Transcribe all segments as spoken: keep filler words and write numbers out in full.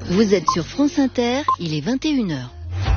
Vous êtes sur France Inter, il est vingt et une heures.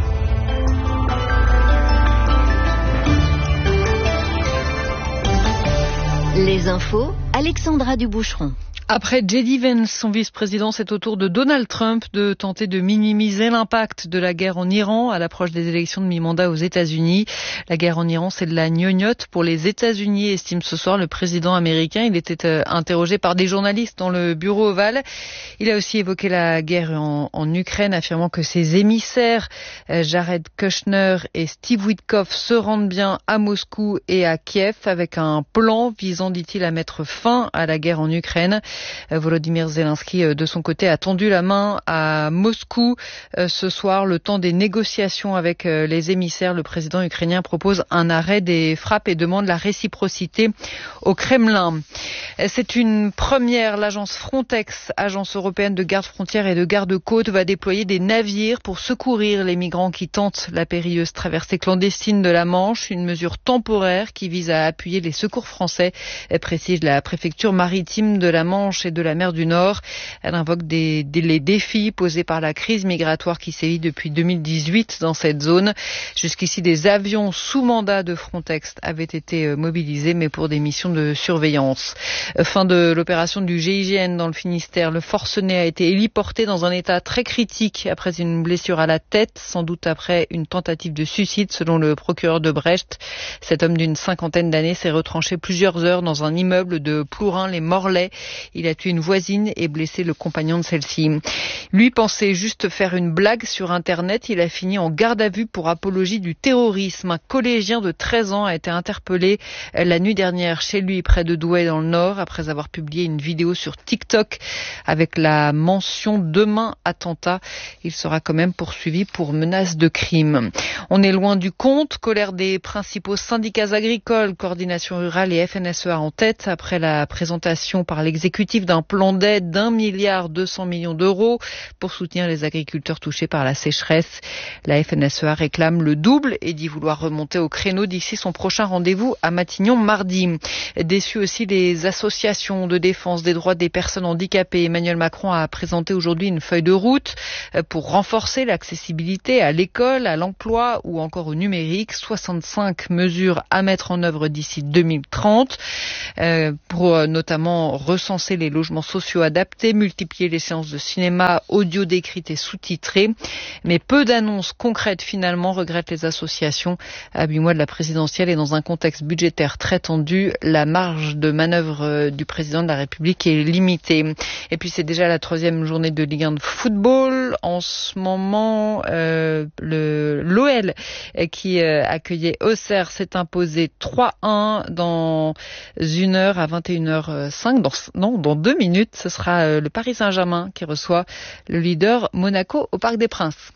Les infos, Alexandra Duboucheron. Après J D Vance, son vice-président, c'est au tour de Donald Trump de tenter de minimiser l'impact de la guerre en Iran à l'approche des élections de mi-mandat aux États-Unis. La guerre en Iran, c'est de la gnognotte pour les États-Unis, estime ce soir le président américain. Il était interrogé par des journalistes dans le bureau ovale. Il a aussi évoqué la guerre en, en Ukraine, affirmant que ses émissaires, Jared Kushner et Steve Witkoff, se rendent bien à Moscou et à Kiev avec un plan visant, dit-il, à mettre fin à la guerre en Ukraine. Volodymyr Zelensky, de son côté, a tendu la main à Moscou ce soir. Le temps des négociations avec les émissaires, le président ukrainien propose un arrêt des frappes et demande la réciprocité au Kremlin. C'est une première. L'agence Frontex, agence européenne de garde-frontières et de garde-côtes, va déployer des navires pour secourir les migrants qui tentent la périlleuse traversée clandestine de la Manche. Une mesure temporaire qui vise à appuyer les secours français, précise la préfecture maritime de la Manche et de la mer du Nord. Elle invoque des, des, les défis posés par la crise migratoire qui sévit depuis deux mille dix-huit dans cette zone. Jusqu'ici, des avions sous mandat de Frontex avaient été mobilisés, mais pour des missions de surveillance. Fin de l'opération du G I G N dans le Finistère. Le forcené a été héliporté dans un état très critique après une blessure à la tête, sans doute après une tentative de suicide, selon le procureur de Brest. Cet homme d'une cinquantaine d'années s'est retranché plusieurs heures dans un immeuble de Plourin-les-Morlaix. Il a tué une voisine et blessé le compagnon de celle-ci. Lui pensait juste faire une blague sur Internet. Il a fini en garde à vue pour apologie du terrorisme. Un collégien de treize ans a été interpellé la nuit dernière chez lui, près de Douai dans le Nord, après avoir publié une vidéo sur TikTok avec la mention « Demain attentat ». Il sera quand même poursuivi pour menace de crime. On est loin du compte. Colère des principaux syndicats agricoles, Coordination Rurale et F N S E A en tête, après la présentation par l'exécutif d'un plan d'aide d'un milliard deux cents millions d'euros pour soutenir les agriculteurs touchés par la sécheresse. La F N S E A réclame le double et dit vouloir remonter au créneau d'ici son prochain rendez-vous à Matignon mardi. Déçu aussi les associations de défense des droits des personnes handicapées. Emmanuel Macron a présenté aujourd'hui une feuille de route pour renforcer l'accessibilité à l'école, à l'emploi ou encore au numérique. soixante-cinq mesures à mettre en œuvre d'ici deux mille trente euh, pour notamment recenser les logements sociaux adaptés, multiplier les séances de cinéma audio décrites et sous-titrées. Mais peu d'annonces concrètes finalement, regrettent les associations. À huit mois de la présidentielle et dans un contexte budgétaire très tendu, la marge de manœuvre du président de la République est limitée. Et puis c'est déjà la troisième journée de Ligue un de football. En ce moment, euh, le l'O L qui euh, accueillait Auxerre s'est imposé trois un dans une heure à vingt et une heures cinq. Dans, non, dans deux minutes, ce sera euh, le Paris Saint-Germain qui reçoit le leader Monaco au Parc des Princes.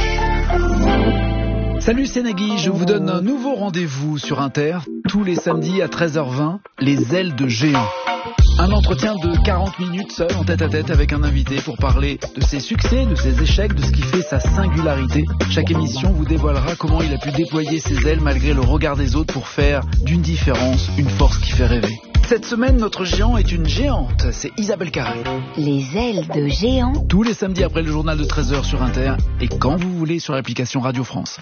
Salut, c'est Nagui, je vous donne un nouveau rendez-vous sur Inter, tous les samedis à treize heures vingt, les ailes de géant. Un entretien de quarante minutes seul en tête à tête avec un invité pour parler de ses succès, de ses échecs, de ce qui fait sa singularité. Chaque émission vous dévoilera comment il a pu déployer ses ailes malgré le regard des autres pour faire d'une différence une force qui fait rêver. Cette semaine, notre géant est une géante, c'est Isabelle Carré. Les ailes de géant. Tous les samedis après le journal de treize heures sur Inter et quand vous voulez sur l'application Radio France.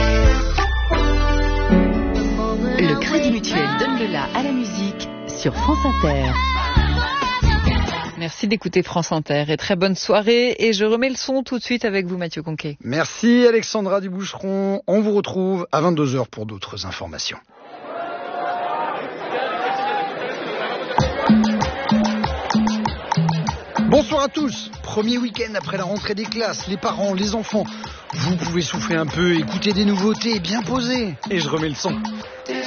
Le Crédit Mutuel donne le la à la musique sur France Inter. Merci d'écouter France Inter et très bonne soirée. Et je remets le son tout de suite avec vous, Mathieu Conquet. Merci Alexandra Duboucheron. On vous retrouve à vingt-deux heures pour d'autres informations. Bonsoir à tous. Premier week-end après la rentrée des classes, les parents, les enfants, vous pouvez souffler un peu, écouter des nouveautés, bien poser. Et je remets le son.